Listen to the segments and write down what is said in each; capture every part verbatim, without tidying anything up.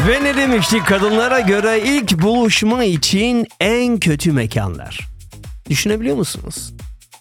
Ve ne demiştik, kadınlara göre ilk buluşma için en kötü mekanlar. Düşünebiliyor musunuz?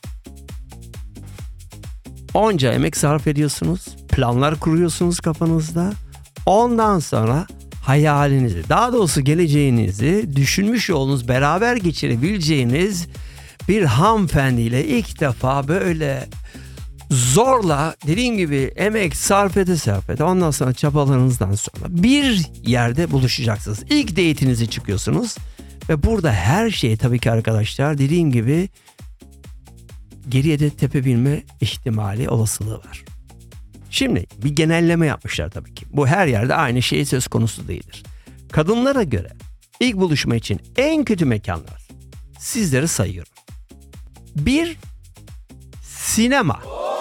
Onca emek sarf ediyorsunuz, planlar kuruyorsunuz kafanızda. Ondan sonra hayalinizi, daha doğrusu geleceğinizi düşünmüş olduğunuz, beraber geçirebileceğiniz bir hanımefendiyle ilk defa böyle zorla, dediğim gibi emek sarf ede sarf ede ondan sonra çabalarınızdan sonra bir yerde buluşacaksınız. İlk date'inizi çıkıyorsunuz ve burada her şey tabii ki arkadaşlar, dediğim gibi geriye de tepebilme ihtimali, olasılığı var. Şimdi bir genelleme yapmışlar tabii ki. Bu her yerde aynı şey söz konusu değildir. Kadınlara göre ilk buluşma için en kötü mekanlar, sizleri sayıyorum. Bir, sinema.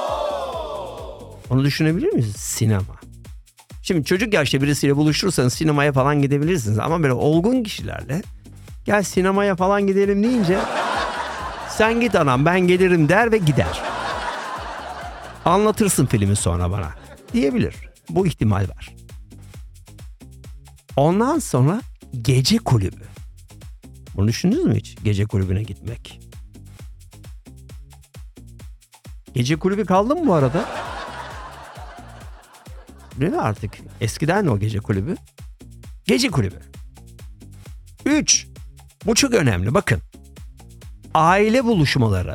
Onu düşünebilir miyiz? Sinema. Şimdi çocuk yaşta birisiyle buluşursanız sinemaya falan gidebilirsiniz. Ama böyle olgun kişilerle gel sinemaya falan gidelim deyince sen git anam ben gelirim der ve gider. Anlatırsın filmi sonra bana diyebilir. Bu ihtimal var. Ondan sonra gece kulübü. Bunu düşündünüz mü hiç? Gece kulübüne gitmek. Gece kulübü kaldı mı bu arada? Değil mi artık? Eskiden o gece kulübü. Gece kulübü. Üç. Bu çok önemli. Bakın. Aile buluşmaları.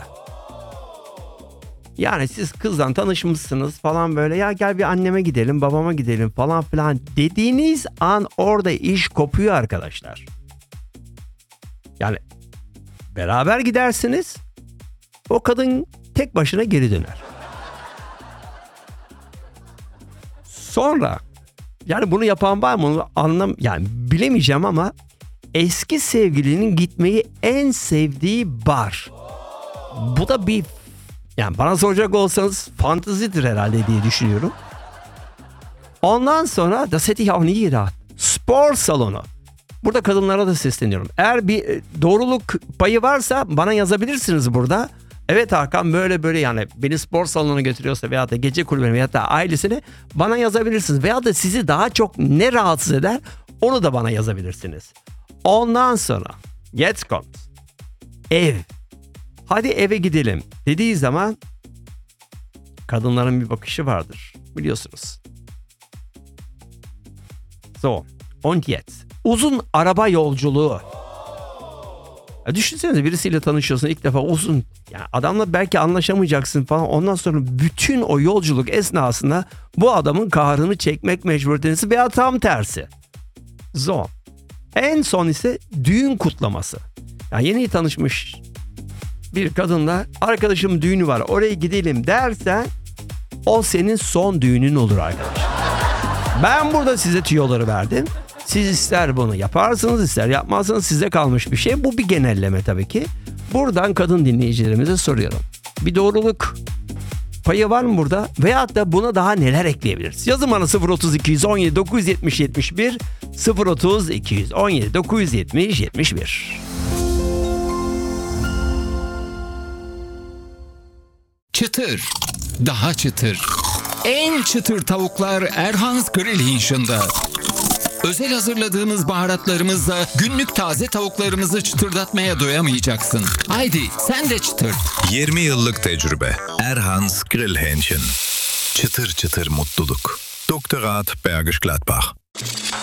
Yani siz kızdan tanışmışsınız falan böyle. Ya gel bir anneme gidelim, babama gidelim falan filan dediğiniz an orada iş kopuyor arkadaşlar. Yani beraber gidersiniz. O kadın tek başına geri döner. Sonra yani bunu yapan var mı onu anlam yani bilemeyeceğim ama eski sevgilinin gitmeyi en sevdiği bar. Bu da bir, yani bana soracak olsanız fantezidir herhalde diye düşünüyorum. Ondan sonra da seti havni rahat. Spor salonu. Burada kadınlara da sesleniyorum. Eğer bir doğruluk payı varsa bana yazabilirsiniz burada. Evet Hakan böyle böyle, yani beni spor salonuna götürüyorsa veya da gece kulübüne veya da ailesine bana yazabilirsiniz. Veya da sizi daha çok ne rahatsız eder onu da bana yazabilirsiniz. Ondan sonra jetzt kommt. Ev. Hadi eve gidelim dediği zaman kadınların bir bakışı vardır biliyorsunuz. So, und jetzt. Uzun araba yolculuğu. Ya düşünsenize, birisiyle tanışıyorsun ilk defa, uzun. Yani adamla belki anlaşamayacaksın falan. Ondan sonra bütün o yolculuk esnasında bu adamın kahrını çekmek mecburiyetindesin veya tam tersi. So. En son ise düğün kutlaması. Yani yeni tanışmış bir kadınla arkadaşım düğünü var oraya gidelim dersen o senin son düğünün olur arkadaşlar. Ben burada size tüyoları verdim. Siz ister bunu yaparsınız ister yapmazsınız, size kalmış bir şey. Bu bir genelleme tabii ki. Buradan kadın dinleyicilerimize soruyorum. Bir doğruluk payı var mı burada? Veyahut da buna daha neler ekleyebiliriz? Yazın bana sıfır otuz iki on yedi dokuz yetmiş yetmiş bir sıfır otuz iki on yedi dokuz yetmiş yetmiş bir. Çıtır, daha çıtır. En çıtır tavuklar Erhan's Grill Hinch'ında. Özel hazırladığımız baharatlarımızla günlük taze tavuklarımızı çıtırdatmaya doyamayacaksın. Haydi sen de çıtırt. yirmi yıllık tecrübe. Erhan's Grill Hähnchen. Çıtır çıtır mutluluk. Doktor Rath, Bergisch Gladbach.